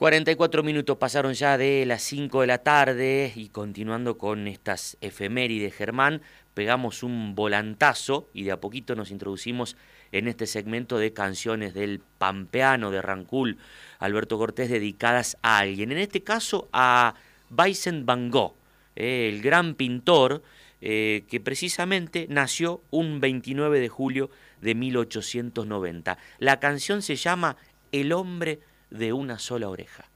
44 minutos pasaron ya de las 5 de la tarde y continuando con estas efemérides, Germán, pegamos un volantazo y de a poquito nos introducimos en este segmento de canciones del pampeano de Rancul, Alberto Cortés, dedicadas a alguien. En este caso a Vincent Van Gogh, el gran pintor que precisamente nació un 29 de julio de 1890. La canción se llama El hombre de una sola oreja.